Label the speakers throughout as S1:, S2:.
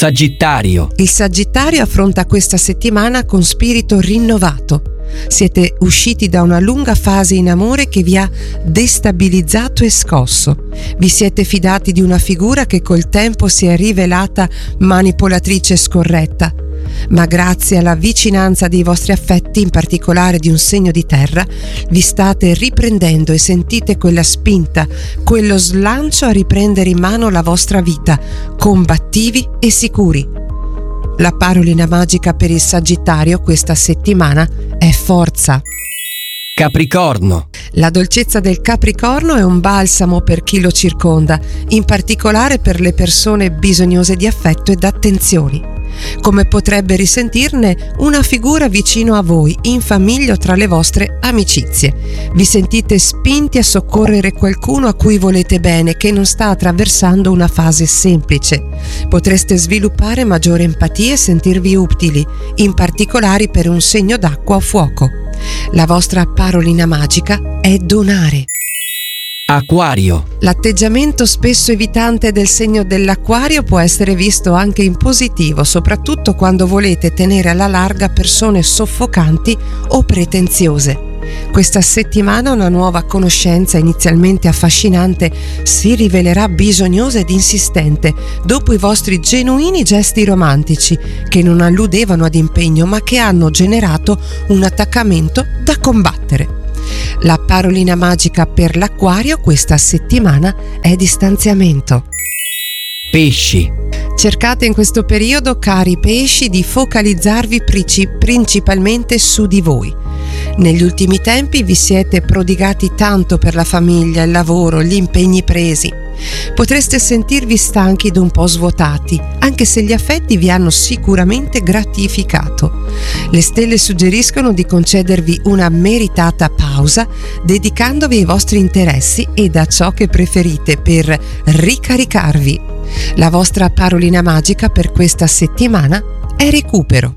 S1: Sagittario.
S2: Il Sagittario affronta questa settimana con spirito rinnovato. Siete usciti da una lunga fase in amore che vi ha destabilizzato e scosso. Vi siete fidati di una figura che col tempo si è rivelata manipolatrice e scorretta. Ma grazie alla vicinanza dei vostri affetti, in particolare di un segno di terra, vi state riprendendo e sentite quella spinta, quello slancio a riprendere in mano la vostra vita, combattivi e sicuri. La parolina magica per il Sagittario questa settimana è forza.
S1: Capricorno.
S2: La dolcezza del Capricorno è un balsamo per chi lo circonda, in particolare per le persone bisognose di affetto ed attenzioni. Come potrebbe risentirne una figura vicino a voi, in famiglia o tra le vostre amicizie. Vi sentite spinti a soccorrere qualcuno a cui volete bene, che non sta attraversando una fase semplice. Potreste sviluppare maggiore empatia e sentirvi utili, in particolare per un segno d'acqua o fuoco. La vostra parolina magica è donare.
S1: Acquario.
S2: L'atteggiamento spesso evitante del segno dell'Acquario può essere visto anche in positivo, soprattutto quando volete tenere alla larga persone soffocanti o pretenziose. Questa settimana una nuova conoscenza inizialmente affascinante si rivelerà bisognosa ed insistente dopo i vostri genuini gesti romantici che non alludevano ad impegno ma che hanno generato un attaccamento da combattere. La parolina magica per l'Acquario questa settimana è distanziamento.
S1: Pesci.
S2: Cercate in questo periodo, cari pesci, di focalizzarvi principalmente su di voi. Negli ultimi tempi vi siete prodigati tanto per la famiglia, il lavoro, gli impegni presi. Potreste sentirvi stanchi ed un po' svuotati, anche se gli affetti vi hanno sicuramente gratificato. Le stelle suggeriscono di concedervi una meritata pausa, dedicandovi ai vostri interessi ed a ciò che preferite per ricaricarvi. La vostra parolina magica per questa settimana è recupero.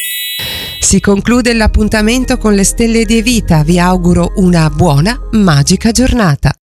S2: Si conclude l'appuntamento con le stelle di Evita. Vi auguro una buona, magica giornata.